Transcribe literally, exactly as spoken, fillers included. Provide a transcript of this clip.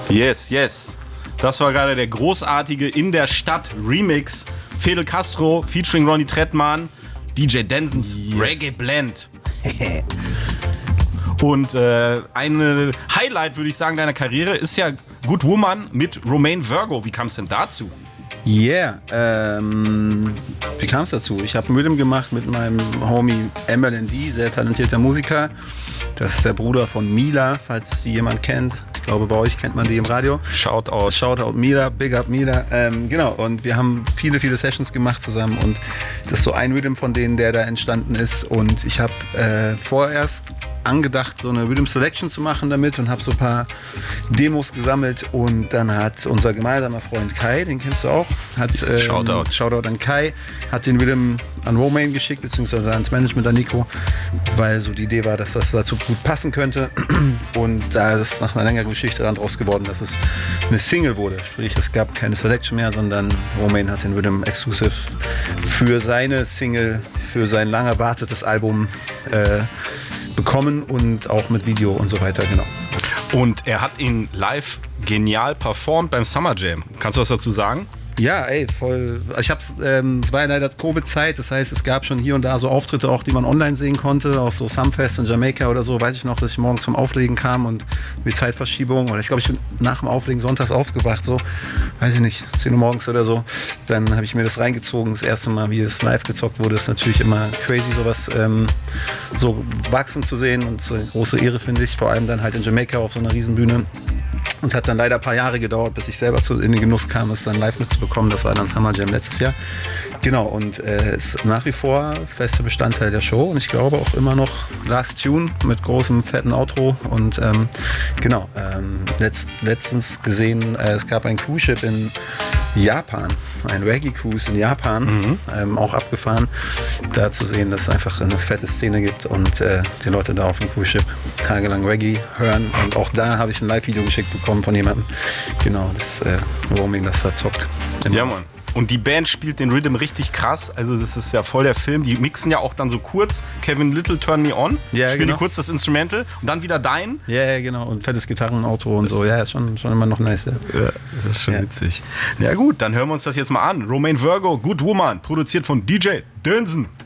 Yes, yes. Das war gerade der großartige In der Stadt Remix. Fidel Castro featuring Ronnie Trettmann, D J Denzens yes. Reggae Blend. Und äh, ein Highlight, würde ich sagen, deiner Karriere ist ja Good Woman mit Romain Virgo. Wie kam es denn dazu? Yeah, ähm, wie kam es dazu? Ich habe einen Rhythm gemacht mit meinem Homie M L N D, sehr talentierter Musiker. Das ist der Bruder von Mila, falls sie jemand kennt. Ich glaube, bei euch kennt man die im Radio. Shoutout. Shoutout Mila, Big Up Mila. Ähm, genau, und wir haben viele, viele Sessions gemacht zusammen. Und das ist so ein Rhythm von denen, der da entstanden ist. Und ich habe äh, vorerst angedacht, so eine Rhythm Selection zu machen damit und habe so ein paar Demos gesammelt. Und dann hat unser gemeinsamer Freund Kai, den kennst du auch, hat ähm, Shoutout. Shoutout an Kai, hat den Rhythm an Romain geschickt, beziehungsweise ans Management an Nico, weil so die Idee war, dass das dazu gut passen könnte. Und da ist nach einer längeren Geschichte dann draus geworden, dass es eine Single wurde. Sprich, es gab keine Selection mehr, sondern Romain hat den Rhythm exclusive für seine Single, für sein lang erwartetes Album äh, bekommen und auch mit Video und so weiter, genau. Und er hat ihn live genial performt beim Summer Jam. Kannst du was dazu sagen? Ja, ey, voll. Ich hab's, ähm, es war ja leider Covid-Zeit, das heißt, es gab schon hier und da so Auftritte auch, die man online sehen konnte, auch so Sumfest in Jamaika oder so, weiß ich noch, dass ich morgens vom Auflegen kam und wie Zeitverschiebung, oder ich glaube, ich bin nach dem Auflegen sonntags aufgewacht, so, weiß ich nicht, zehn Uhr morgens oder so, dann habe ich mir das reingezogen, das erste Mal, wie es live gezockt wurde, ist natürlich immer crazy, sowas ähm, so wachsen zu sehen und so eine große Ehre, finde ich, vor allem dann halt in Jamaika auf so einer Riesenbühne. Und hat dann leider ein paar Jahre gedauert, bis ich selber zu, in den Genuss kam, es dann live mitzubekommen. Das war dann Summer Jam letztes Jahr. Genau, und äh, ist nach wie vor fester Bestandteil der Show. Und ich glaube auch immer noch Last Tune mit großem, fetten Outro. Und ähm, genau, ähm, letzt, letztens gesehen, äh, es gab ein Cruise-Ship in Japan, ein Reggae-Cruise in Japan, mhm. ähm, auch abgefahren. Da zu sehen, dass es einfach eine fette Szene gibt und äh, die Leute da auf dem Cruise-Ship tagelang Reggae hören. Und auch da habe ich ein Live-Video geschickt bekommen von jemandem. Genau, das äh, Roaming, das da zockt. Immer. Ja, Mann. Und die Band spielt den Rhythm richtig krass. Also das ist ja voll der Film. Die mixen ja auch dann so kurz Kevin Little, Turn Me On. Ja, spielen genau. die kurz das Instrumental und dann wieder dein. Ja, ja, genau. Und fettes Gitarrenauto und so. Ja, ist schon, schon immer noch nice. Ja, ja das ist schon ja. witzig. Ja gut, dann hören wir uns das jetzt mal an. Romain Virgo, Good Woman, produziert von D J Dönsen.